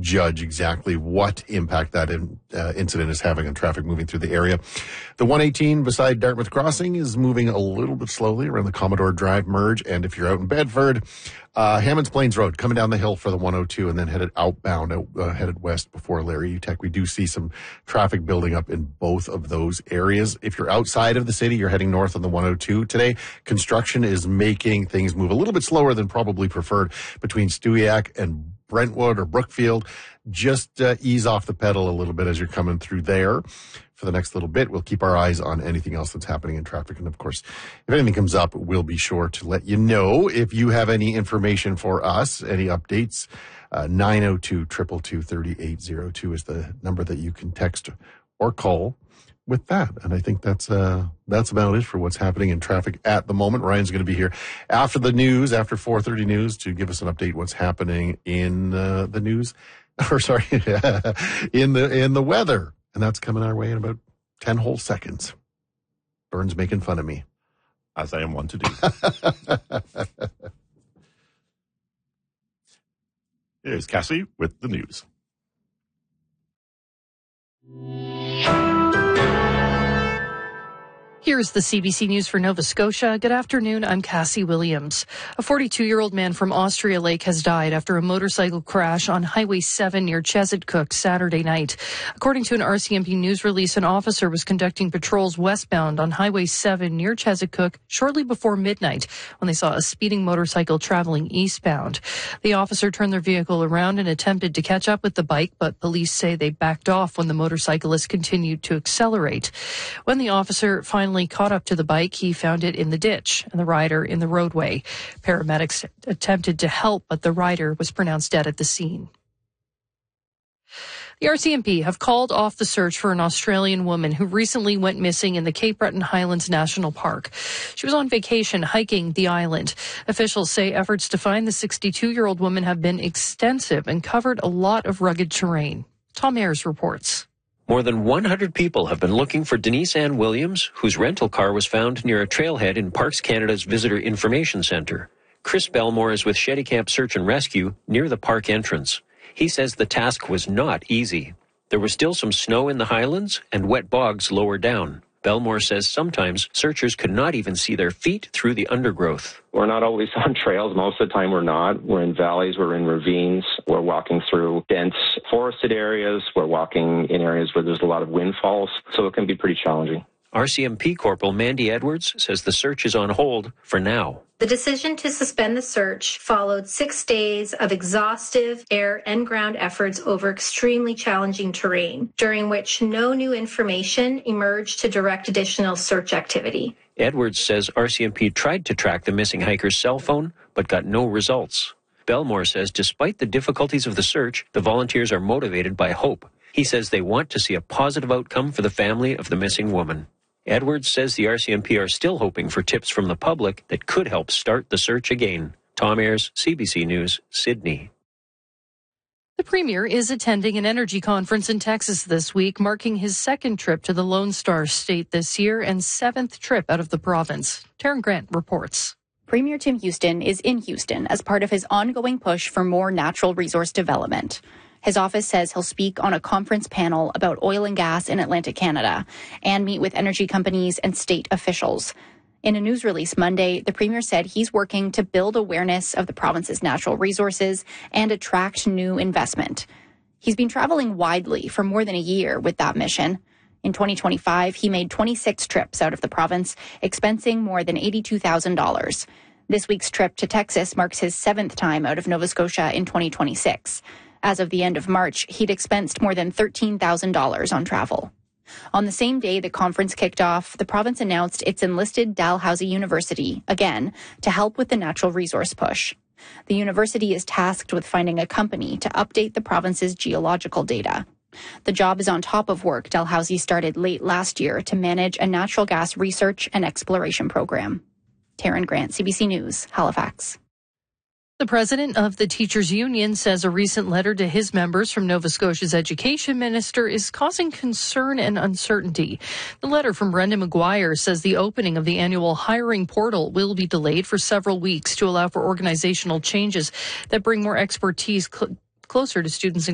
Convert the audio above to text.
judge exactly what impact that incident is having on traffic moving through the area. The 118 beside Dartmouth Crossing is moving a little bit slowly around the Commodore Drive merge. And if you're out in Bedford, Hammonds Plains Road, coming down the hill for the 102 and then headed headed west before Larry Utech. We do see some traffic building up in both of those areas. If you're outside of the city, you're heading north on the 102 today. Construction is making things move a little bit slower than probably preferred between Stewiacke and Brentwood or Brookfield. Just ease off the pedal a little bit as you're coming through there. For the next little bit, we'll keep our eyes on anything else that's happening in traffic. And of course, if anything comes up, we'll be sure to let you know. If you have any information for us, any updates, 902-222-3802 is the number that you can text or call with that. And I think that's about it for what's happening in traffic at the moment. Ryan's going to be here after the news, after 4:30 news, to give us an update what's happening in the news, in the weather. And that's coming our way in about 10 whole seconds. Burns making fun of me. As I am one to do. Here's Cassie with the news. Here's the CBC News for Nova Scotia. Good afternoon. I'm Cassie Williams. A 42-year-old man from Austria Lake has died after a motorcycle crash on Highway 7 near Chesetcook Saturday night. According to an RCMP news release, an officer was conducting patrols westbound on Highway 7 near Chesetcook shortly before midnight when they saw a speeding motorcycle traveling eastbound. The officer turned their vehicle around and attempted to catch up with the bike, but police say they backed off when the motorcyclist continued to accelerate. When the officer finally caught up to the bike, he found it in the ditch and the rider in the roadway. Paramedics attempted to help, but the rider was pronounced dead at the scene. The RCMP have called off the search for an Australian woman who recently went missing in the Cape Breton Highlands National Park. She was on vacation hiking the island. Officials say efforts to find the 62-year-old woman have been extensive and covered a lot of rugged terrain. Tom Ayers reports. More than 100 people have been looking for Denise Ann Williams, whose rental car was found near a trailhead in Parks Canada's Visitor Information Centre. Chris Belmore is with Shettycamp Search and Rescue near the park entrance. He says the task was not easy. There was still some snow in the highlands and wet bogs lower down. Belmore says sometimes searchers could not even see their feet through the undergrowth. We're not always on trails. Most of the time we're not. We're in valleys, we're in ravines, we're walking through dense forested areas, we're walking in areas where there's a lot of windfalls, so it can be pretty challenging. RCMP Corporal Mandy Edwards says the search is on hold for now. The decision to suspend the search followed 6 days of exhaustive air and ground efforts over extremely challenging terrain, during which no new information emerged to direct additional search activity. Edwards says RCMP tried to track the missing hiker's cell phone, but got no results. Belmore says despite the difficulties of the search, the volunteers are motivated by hope. He says they want to see a positive outcome for the family of the missing woman. Edwards says the RCMP are still hoping for tips from the public that could help start the search again. Tom Ayers, CBC News, Sydney. The Premier is attending an energy conference in Texas this week, marking his second trip to the Lone Star State this year and seventh trip out of the province. Taryn Grant reports. Premier Tim Houston is in Houston as part of his ongoing push for more natural resource development. His office says he'll speak on a conference panel about oil and gas in Atlantic Canada and meet with energy companies and state officials. In a news release Monday, the Premier said he's working to build awareness of the province's natural resources and attract new investment. He's been traveling widely for more than a year with that mission. In 2025, he made 26 trips out of the province, expensing more than $82,000. This week's trip to Texas marks his seventh time out of Nova Scotia in 2026. As of the end of March, he'd expensed more than $13,000 on travel. On the same day the conference kicked off, the province announced it's enlisted Dalhousie University, again, to help with the natural resource push. The university is tasked with finding a company to update the province's geological data. The job is on top of work Dalhousie started late last year to manage a natural gas research and exploration program. Taryn Grant, CBC News, Halifax. The president of the Teachers Union says a recent letter to his members from Nova Scotia's education minister is causing concern and uncertainty. The letter from Brendan McGuire says the opening of the annual hiring portal will be delayed for several weeks to allow for organizational changes that bring more expertise closer to students and